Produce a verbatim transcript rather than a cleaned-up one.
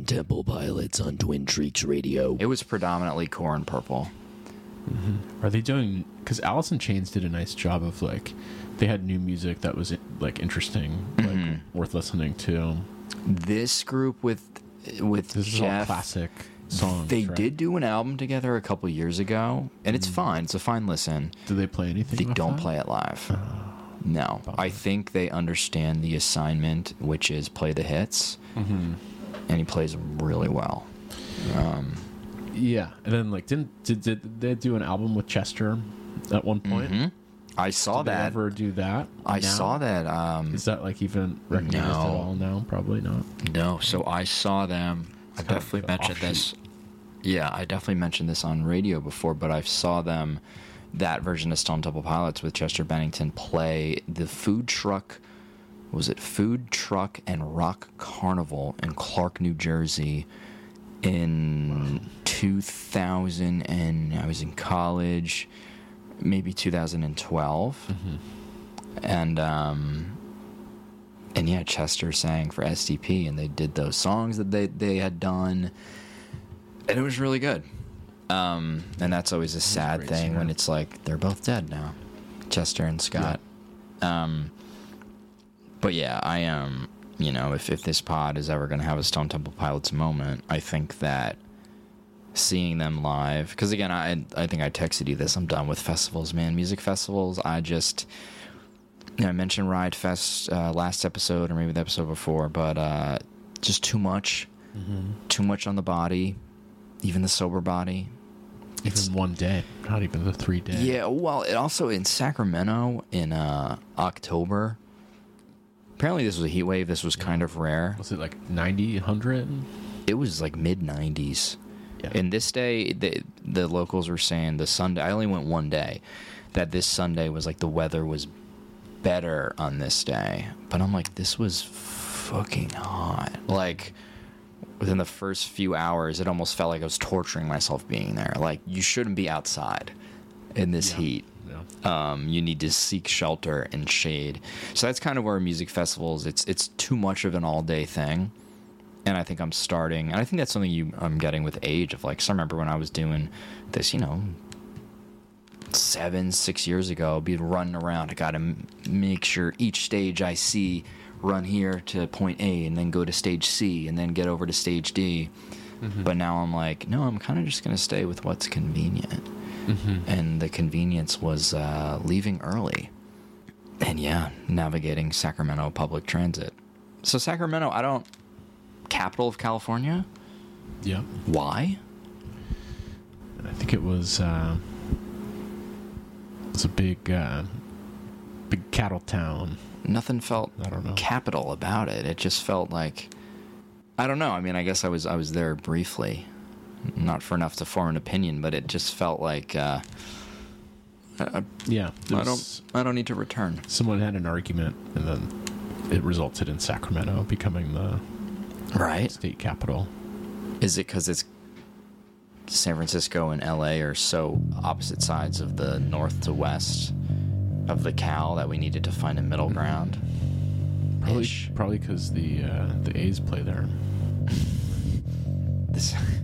Stone Temple Pilots on Twin Shrieks Radio. It was predominantly Corn Purple. Mm-hmm. Are they doing? Because Alice in Chains did a nice job of like, they had new music that was like interesting, Mm-hmm. like worth listening to. This group with with This is all Jeff, classic songs. they right? did do an album together a couple years ago, and it's Mm. fine. It's a fine listen. Do they play anything? They off don't that? play it live. Uh, No, bummer. I think they understand the assignment, which is play the hits, Mm-hmm. and he plays them really well. Um, Yeah, and then like, didn't did, did they do an album with Chester at one point? mhm. I saw Did they that. ever do that? I now? saw that. Um, Is that like even recognized at No. all now? Probably not. No, so I saw them. I Kind of definitely the mentioned this. Yeah, I definitely mentioned this on radio before, but I saw them, that version of Stone Temple Pilots with Chester Bennington, play the food truck. Was it Food Truck and Rock Carnival in Clark, New Jersey, in two thousand, and I was in college, maybe two thousand twelve, Mm-hmm. and um. And yeah, Chester sang for S T P, and they did those songs that they, they had done, and it was really good. Um, and that's always a sad great thing singer. when it's like they're both dead now, Chester and Scott. Um, but yeah, I am. Um, you know, if if this pod is ever going to have a Stone Temple Pilots moment, I think that seeing them live, because again, I I think I texted you this. I'm done with festivals, man. Music festivals. I just. You know, I mentioned Ride Fest uh, last episode, or maybe the episode before, but uh, just too much. Mm-hmm. Too much on the body, even the sober body. It's one day, not even the three day. Yeah, well, it also in Sacramento in uh, October. Apparently, this was a heat wave. This was kind of rare. Was it like ninety, one hundred? It was like mid nineties. Yeah. And this day, the, the locals were saying the Sunday, I only went one day, that this Sunday was like the weather was better on this day. But I'm like, this was fucking hot. Like, within the first few hours, it almost felt like I was torturing myself being there. Like, you shouldn't be outside in this Yeah. heat. Yeah. Um, you need to seek shelter and shade. So that's kind of where music festivals, it's it's too much of an all-day thing. And I think I'm starting, and I think that's something you I'm getting with age of like, so I remember when I was doing this, you know, seven, six years ago, I'd be running around. I got to m- make sure each stage I see, run here to point A and then go to stage C and then get over to stage D. Mm-hmm. But now I'm like, no, I'm kind of just going to stay with what's convenient. Mm-hmm. And the convenience was uh, leaving early. And yeah, navigating Sacramento public transit. So Sacramento, I don't... Capital of California? Yeah. Why? And I think it was uh, it was a big uh, big cattle town. Nothing felt I don't know. capital about it. It just felt like... I don't know. I mean, I guess I was I was there briefly. Not for enough to form an opinion, but it just felt like... Uh, I, Yeah. I there's- don't. I don't need to return. Someone had an argument, and then it resulted in Sacramento becoming the Right? state capital. Is it because it's San Francisco and L A are so opposite sides of the north to west of the cow that we needed to find a middle ground? Probably, Ish. probably because the uh, the A's play there. This,